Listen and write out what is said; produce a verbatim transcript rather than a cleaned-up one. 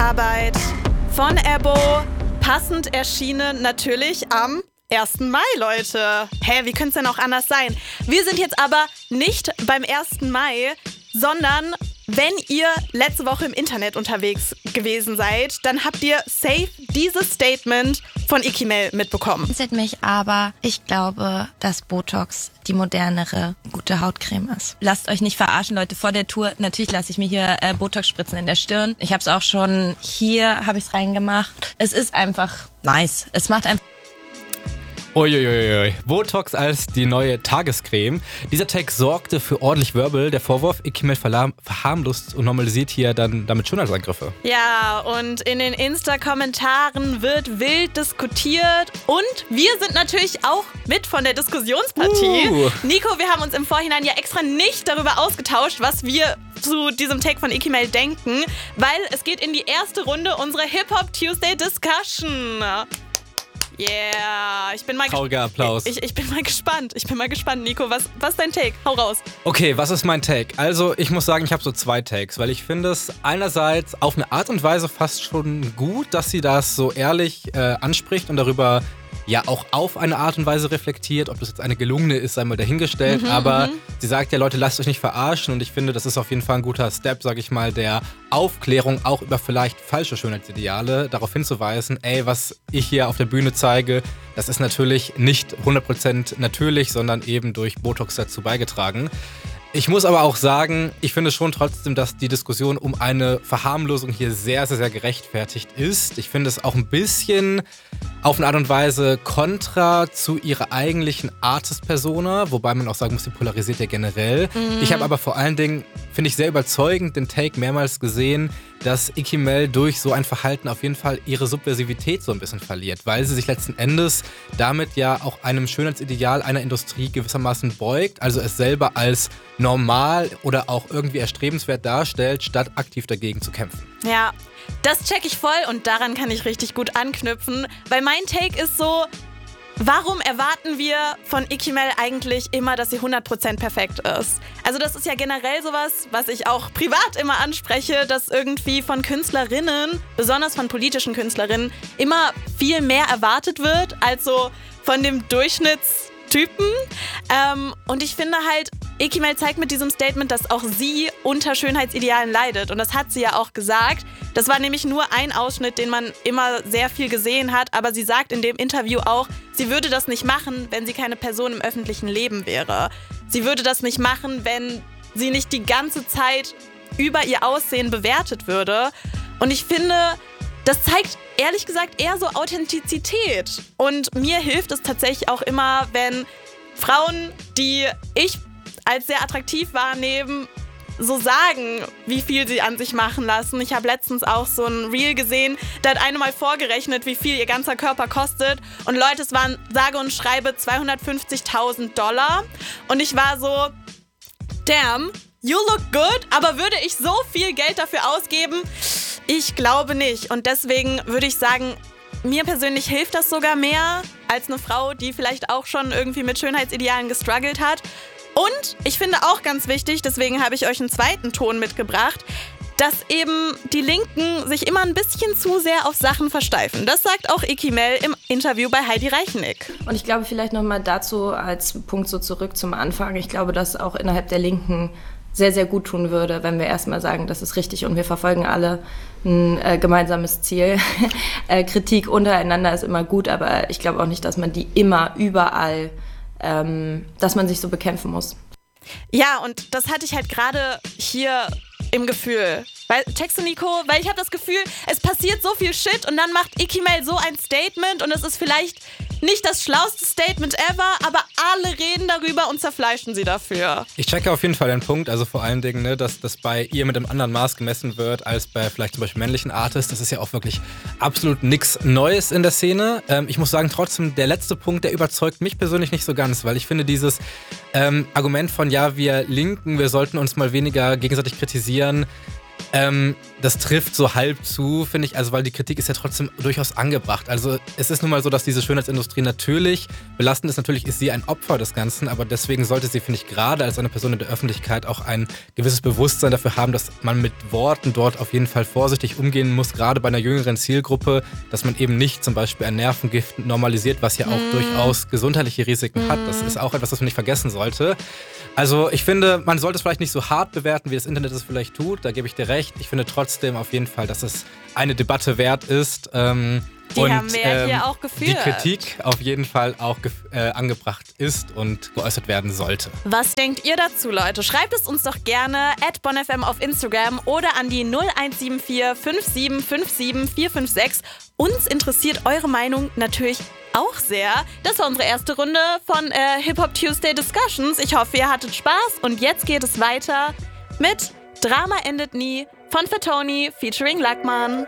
Arbeit von Ebo, passend erschienen natürlich am ersten Mai, Leute. Hä, wie könnte es denn auch anders sein? Wir sind jetzt aber nicht beim ersten Mai, sondern wenn ihr letzte Woche im Internet unterwegs gewesen seid, dann habt ihr safe dieses Statement von Ikimel mitbekommen. Interessiert mich, aber ich glaube, dass Botox die modernere, gute Hautcreme ist. Lasst euch nicht verarschen, Leute, vor der Tour. Natürlich lasse ich mir hier äh, Botox spritzen in der Stirn. Ich habe es auch schon hier, habe ich es reingemacht. Es ist einfach nice. Es macht einfach... Uiuiui, Botox als die neue Tagescreme. Dieser Tag sorgte für ordentlich Wirbel. Der Vorwurf, Ikimel verharmlost und normalisiert hier dann damit Schönheitsangriffe. Ja, und in den Insta-Kommentaren wird wild diskutiert. Und wir sind natürlich auch mit von der Diskussionspartie. Uh. Nico, wir haben uns im Vorhinein ja extra nicht darüber ausgetauscht, was wir zu diesem Take von Ikimel denken, weil es geht in die erste Runde unserer Hip-Hop Tuesday Discussion. Yeah, ich bin mal Trauriger Applaus. Ich, ich bin mal gespannt. Ich bin mal gespannt, Nico. Was, was ist dein Take? Hau raus. Okay, was ist mein Take? Also, ich muss sagen, ich habe so zwei Takes, weil ich finde es einerseits auf eine Art und Weise fast schon gut, dass sie das so ehrlich äh, anspricht und darüber ja auch auf eine Art und Weise reflektiert. Ob das jetzt eine gelungene ist, sei mal dahingestellt. Mhm, aber mhm. sie sagt ja, Leute, lasst euch nicht verarschen. Und ich finde, das ist auf jeden Fall ein guter Step, sag ich mal, der Aufklärung auch über vielleicht falsche Schönheitsideale, darauf hinzuweisen, ey, was ich hier auf der Bühne zeige, das ist natürlich nicht hundert Prozent natürlich, sondern eben durch Botox dazu beigetragen. Ich muss aber auch sagen, ich finde schon trotzdem, dass die Diskussion um eine Verharmlosung hier sehr, sehr, sehr gerechtfertigt ist. Ich finde es auch ein bisschen auf eine Art und Weise kontra zu ihrer eigentlichen Artist-Persona, wobei man auch sagen muss, sie polarisiert ja generell. Mhm. Ich habe aber vor allen Dingen, finde ich sehr überzeugend, den Take mehrmals gesehen, dass Ikimel durch so ein Verhalten auf jeden Fall ihre Subversivität so ein bisschen verliert, weil sie sich letzten Endes damit ja auch einem Schönheitsideal einer Industrie gewissermaßen beugt, also es selber als normal oder auch irgendwie erstrebenswert darstellt, statt aktiv dagegen zu kämpfen. Ja, das check ich voll und daran kann ich richtig gut anknüpfen, weil mein Take ist so, warum erwarten wir von Ikimel eigentlich immer, dass sie hundert Prozent perfekt ist? Also das ist ja generell sowas, was ich auch privat immer anspreche, dass irgendwie von Künstlerinnen, besonders von politischen Künstlerinnen, immer viel mehr erwartet wird als so von dem Durchschnittstypen. Ähm, und ich finde halt, Ikimel zeigt mit diesem Statement, dass auch sie unter Schönheitsidealen leidet. Und das hat sie ja auch gesagt. Das war nämlich nur ein Ausschnitt, den man immer sehr viel gesehen hat. Aber sie sagt in dem Interview auch, sie würde das nicht machen, wenn sie keine Person im öffentlichen Leben wäre. Sie würde das nicht machen, wenn sie nicht die ganze Zeit über ihr Aussehen bewertet würde. Und ich finde, das zeigt ehrlich gesagt eher so Authentizität. Und mir hilft es tatsächlich auch immer, wenn Frauen, die ich als sehr attraktiv wahrnehmen, so sagen, wie viel sie an sich machen lassen. Ich habe letztens auch so ein Reel gesehen, da hat eine mal vorgerechnet, wie viel ihr ganzer Körper kostet. Und Leute, es waren sage und schreibe zweihundertfünfzigtausend Dollar. Und ich war so, damn, you look good, aber würde ich so viel Geld dafür ausgeben? Ich glaube nicht. Und deswegen würde ich sagen, mir persönlich hilft das sogar mehr als eine Frau, die vielleicht auch schon irgendwie mit Schönheitsidealen gestruggelt hat. Und ich finde auch ganz wichtig, deswegen habe ich euch einen zweiten Ton mitgebracht, dass eben die Linken sich immer ein bisschen zu sehr auf Sachen versteifen. Das sagt auch Ikimel im Interview bei Heidi Reichnick. Und ich glaube vielleicht nochmal dazu als Punkt so zurück zum Anfang. Ich glaube, dass auch innerhalb der Linken sehr, sehr gut tun würde, wenn wir erstmal sagen, das ist richtig und wir verfolgen alle ein äh, gemeinsames Ziel. äh, Kritik untereinander ist immer gut, aber ich glaube auch nicht, dass man die immer überall Ähm, dass man sich so bekämpfen muss. Ja, und das hatte ich halt gerade hier im Gefühl. Weil, checkst du, Nico? Weil ich habe das Gefühl, es passiert so viel Shit und dann macht Ikimel so ein Statement und es ist vielleicht nicht das schlauste Statement ever, aber alle reden darüber und zerfleischen sie dafür. Ich checke auf jeden Fall den Punkt, also vor allen Dingen, ne, dass das bei ihr mit einem anderen Maß gemessen wird als bei vielleicht zum Beispiel männlichen Artists. Das ist ja auch wirklich absolut nichts Neues in der Szene. Ähm, ich muss sagen, trotzdem, der letzte Punkt, der überzeugt mich persönlich nicht so ganz, weil ich finde dieses ähm, Argument von, ja, wir Linken, wir sollten uns mal weniger gegenseitig kritisieren, Ähm, das trifft so halb zu, finde ich, also weil die Kritik ist ja trotzdem durchaus angebracht. Also es ist nun mal so, dass diese Schönheitsindustrie natürlich, belastend ist natürlich, ist sie ein Opfer des Ganzen, aber deswegen sollte sie, finde ich, gerade als eine Person in der Öffentlichkeit auch ein gewisses Bewusstsein dafür haben, dass man mit Worten dort auf jeden Fall vorsichtig umgehen muss, gerade bei einer jüngeren Zielgruppe, dass man eben nicht zum Beispiel ein Nervengift normalisiert, was ja auch mm. durchaus gesundheitliche Risiken mm. hat. Das ist auch etwas, was man nicht vergessen sollte. Also ich finde, man sollte es vielleicht nicht so hart bewerten, wie das Internet es vielleicht tut, da gebe ich dir recht. Ich finde trotzdem auf jeden Fall, dass es eine Debatte wert ist. Ähm, die und, haben wir ja ähm, hier auch geführt. Die Kritik auf jeden Fall auch äh, angebracht ist und geäußert werden sollte. Was denkt ihr dazu, Leute? Schreibt es uns doch gerne at bonfm auf Instagram oder an die null eins sieben vier fünf sieben fünf sieben vier fünf sechs. Uns interessiert eure Meinung natürlich auch sehr. Das war unsere erste Runde von äh, Hip-Hop Tuesday Discussions. Ich hoffe, ihr hattet Spaß und jetzt geht es weiter mit Drama endet nie von Fatoni featuring Lackmann.